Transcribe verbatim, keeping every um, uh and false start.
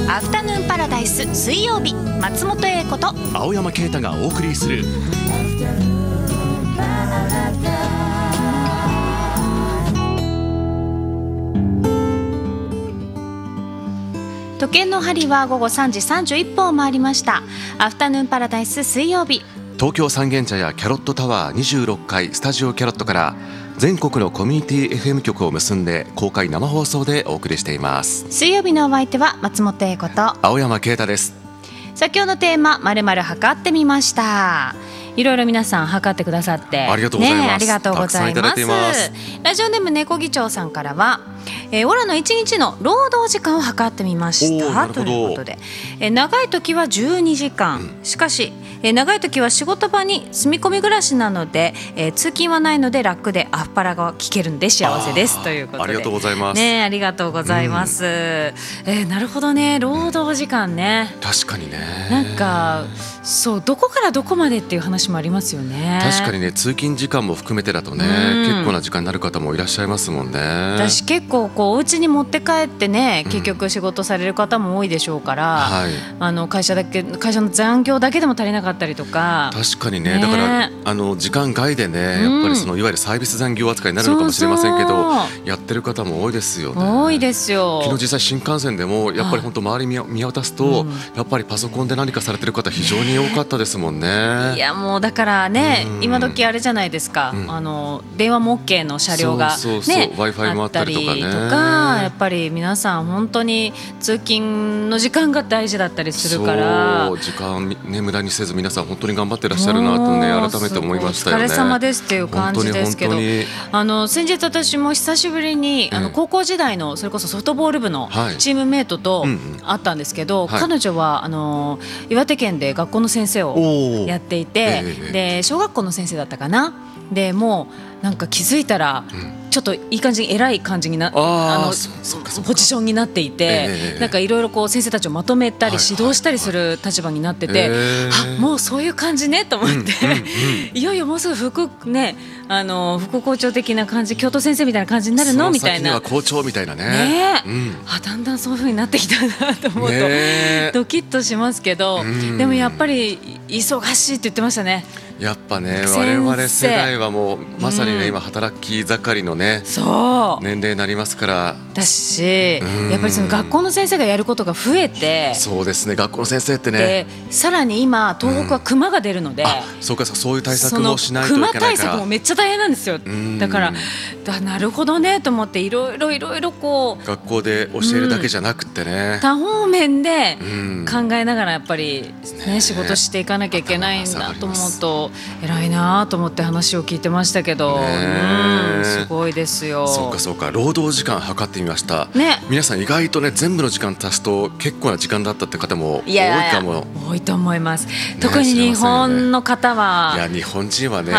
アフタヌーンパラダイス水曜日、松本英子と青山啓太がお送りする時計の針は午後さんじさんじゅういっぷんを回りました。アフタヌーンパラダイス水曜日、 東京三軒茶屋キャロットタワーにじゅうろっかいスタジオキャロットから全国のコミュニティ エフエム 局を結んで公開生放送でお送りしています。 水曜日のお相手は松本英子と青山啓太です。 先ほどのテーマ〇〇測ってみました。いろいろ皆さん測ってくださってありがとうございます、 ね、ありがとうございます。 たくさんいただいています。 ラジオネーム猫議長さんからは、えー、オラのいちにちの労働時間を測ってみましたということで、えー、長い時はじゅうにじかん、うん、しかし、えー、長い時は仕事場に住み込み暮らしなので、えー、通勤はないので楽でアフパラが聞けるんで幸せですということで、 ありがとうございます、 ね、ありがとうございます、うんえー、なるほどね、労働時間ね、 確かにね、 なんかそうどこからどこまでっていう話もありますよね。 確かにね、通勤時間も含めてだとね、うん、結構な時間になる方もいらっしゃいますもんね。 私結構こうお家に持って帰ってね、結局仕事される方も多いでしょうから、うんはい、あの会社だけ会社の残業だけでも足りなかったりとか、 確かに ね, ねだからあの時間外でね、やっぱりそのいわゆるサービス残業扱いになるのかもしれませんけど、そうそうやってる方も多いですよね。 多いですよ。 昨日実際新幹線でもやっぱり本当周り 見, 見渡すと、うん、やっぱりパソコンで何かされてる方非常に多かったですもんね。 いやもうだからね、うん、今時あれじゃないですか、うん、あの電話も OK の車両が、ね、 そうそうそう Wi-Fi もあったりとかね、 とかやっぱり皆さん本当に通勤の時間が大事だったりするから、 そう時間、ね、無駄にせず皆さん本当に頑張ってらっしゃるなとね、改めて思いましたよね。 お疲れ様ですっていう感じですけど、あの先日私も久しぶりに、うん、あの高校時代のそれこそソフトボール部のチームメイトと会ったんですけど、はいうんうん、彼女はあの岩手県で学校の先生をやっていて、えー、で小学校の先生だったかな。でもうなんか気づいたら、うんちょっといい感じに偉い感じになあのポジションになっていて、えー、なんかいろいろこう先生たちをまとめたり指導したりする立場になってて、はいはいはい、あもうそういう感じねと思って、うんうんうん、いよいよもうすぐ副、ね、あの副校長的な感じ、教頭先生みたいな感じになるのみたいな、 その先には校長みたいな ね, ね、 うん、 あだんだんそういう風になってきたなと思うと、ね、ドキッとしますけど、うん、でもやっぱり忙しいって言ってましたね。やっぱね我々世代はもうまさにね、うん、今働き盛りのねそう年齢になりますからだし、やっぱりその学校の先生がやることが増えて、 そうですね、学校の先生ってね、 でさらに今東北は熊が出るので、うん、 そうかそういう対策もしないといけないから、 熊対策もめっちゃ大変なんですよ。だからだなるほどねと思って、いろいろいろいろこう学校で教えるだけじゃなくってね、うん、 多方面で考えながらやっぱり、ねね、仕事していかなきゃいけないんだと思うと偉いなと思って話を聞いてましたけど、うんすごいですよ。 そうかそうか、労働時間測ってみました、 ね、 皆さん意外とね全部の時間足すと結構な時間だったって方も多いかも。 いやいや多いと思います、ね、特に日本の方は、 いや日本人はね